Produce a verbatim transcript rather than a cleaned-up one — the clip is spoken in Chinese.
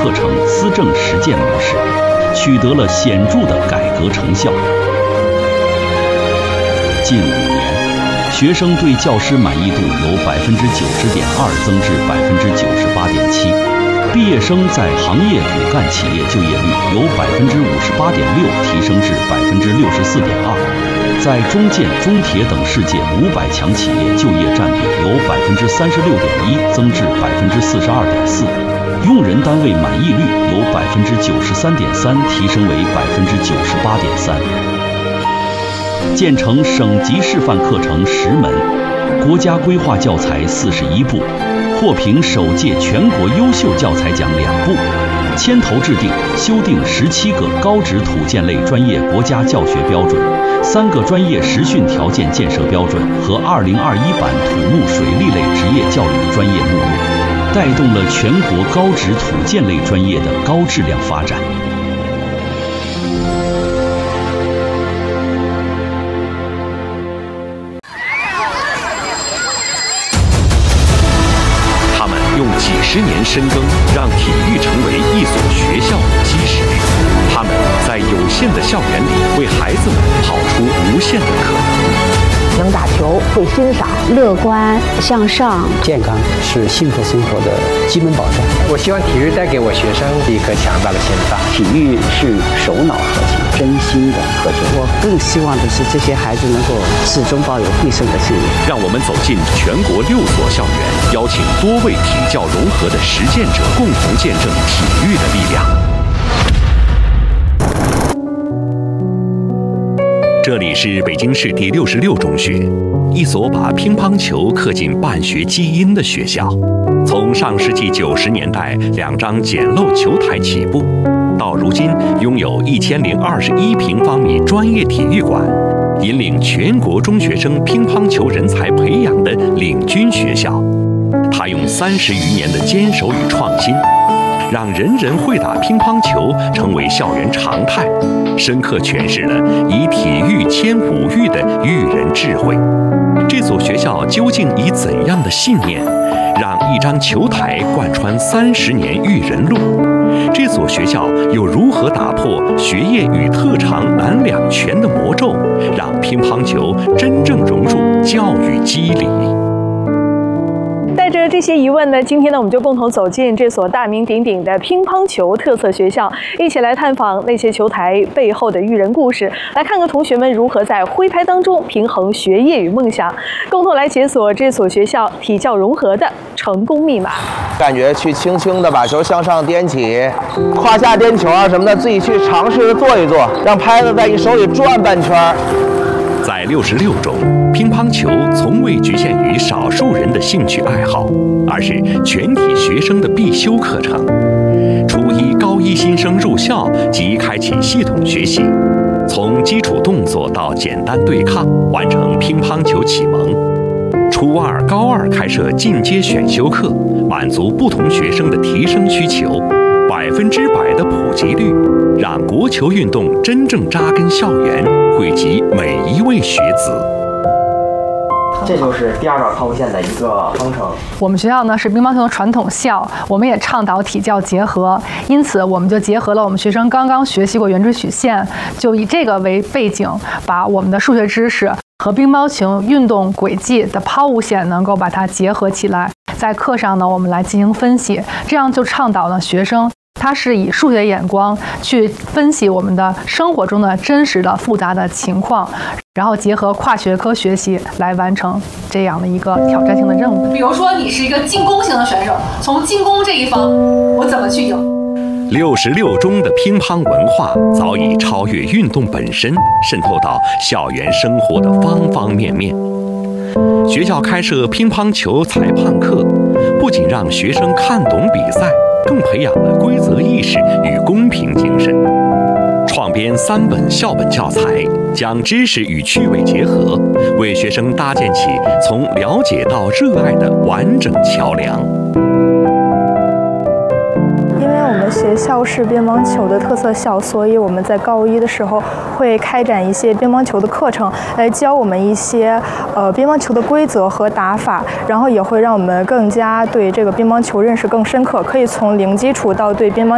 课程思政实践模式，取得了显著的改革成效。近五年，学生对教师满意度由百分之九十点二增至百分之九十八点七，毕业生在行业骨干企业就业率由百分之五十八点六提升至百分之六十四点二，在中建、中铁等世界五百强企业就业占比由百分之三十六点一增至百分之四十二点四，用人单位满意率由百分之九十三点三提升为百分之九十八点三。建成省级示范课程十门，国家规划教材四十一部，获评首届全国优秀教材奖两部，牵头制定、修订十七个高职土建类专业国家教学标准，三个专业实训条件建设标准和二零二一版土木水利类职业教育专业目录，带动了全国高职土建类专业的高质量发展。 用几十年深耕，让体育成为一所学校的基石。他们在有限的校园里，为孩子们跑出无限的可能。 能打球，会欣赏， 乐观向上， 健康是幸福生活的基本保障。 我希望体育带给我学生一颗强大的心脏。 体育是手脑合起，真心的合作。 我更希望的是这些孩子能够始终抱有必胜的信念。 让我们走进全国六所校园，邀请多位体教融合的实践者，共同见证体育的力量。这里是北京市第六十六中学，一所把乒乓球刻进办学基因的学校。从上世纪九十年代两张简陋球台起步，到如今拥有一千零二十一平方米专业体育馆，引领全国中学生乒乓球人才培养的领军学校。他用三十余年的坚守与创新，让人人会打乒乓球成为校园常态，深刻诠释了以体育牵五育的育人智慧。这所学校究竟以怎样的信念，让一张球台贯穿三十年育人路？这所学校又如何打破学业与特长难两全的魔咒，让乒乓球真正融入教育机理？ 带着这些疑问呢，今天呢，我们就共同走进这所大名鼎鼎的乒乓球特色学校，一起来探访那些球台背后的育人故事，来看看同学们如何在挥拍当中平衡学业与梦想，共同来解锁这所学校体教融合的成功密码。 感觉去轻轻的把球向上颠起，胯下颠球啊什么的，自己去尝试着做一做，让拍子在你手里转半圈。 在六十六中，乒乓球从未局限于少数人的兴趣爱好，而是全体学生的必修课程。初一、高一新生入校即开启系统学习，从基础动作到简单对抗，完成乒乓球启蒙。初二、高二开设进阶选修课，满足不同学生的提升需求，百分之百的普及率，让国球运动真正扎根校园，惠及每一位学子。 这就是第二道抛物线的一个方程。 我们学校呢是乒乓球的传统校，我们也倡导体教结合，因此我们就结合了我们学生刚刚学习过圆锥曲线，就以这个为背景，把我们的数学知识和乒乓球运动轨迹的抛物线能够把它结合起来，在课上呢我们来进行分析，这样就倡导了学生他是以数学眼光去分析我们的生活中的真实的复杂的情况，然后结合跨学科学习来完成这样的一个挑战性的任务。 比如说你是一个进攻型的选手，从进攻这一方我怎么去赢？ 六十六中的乒乓文化早已超越运动本身，渗透到校园生活的方方面面。学校开设乒乓球裁判课，不仅让学生看懂比赛，更培养了规则意识与公平精神。创编三本校本教材，将知识与趣味结合，为学生搭建起从了解到热爱的完整桥梁。 我们学校是乒乓球的特色校，所以我们在高一的时候会开展一些乒乓球的课程，来教我们一些呃乒乓球的规则和打法，然后也会让我们更加对这个乒乓球认识更深刻，可以从零基础到对乒乓